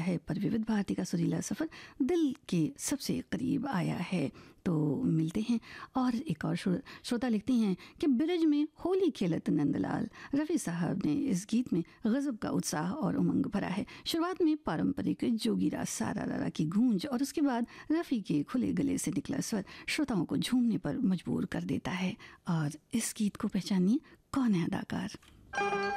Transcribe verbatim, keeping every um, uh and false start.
है, पर विविध भारती का सुरीला सफ़र दिल के सबसे करीब आया है। तो मिलते हैं। और एक और श्रोता लिखती हैं कि ब्रिज में होली खेलत नंदलाल, रफ़ी साहब ने इस गीत में गज़ब का उत्साह और उमंग भरा है। शुरुआत में पारंपरिक जोगीरा सारा रारा की गूंज और उसके बाद रफ़ी के खुले गले से निकला स्वर श्रोताओं को झूमने पर मजबूर कर देता है। और इस गीत को पहचानिए, कौन है अदाकार?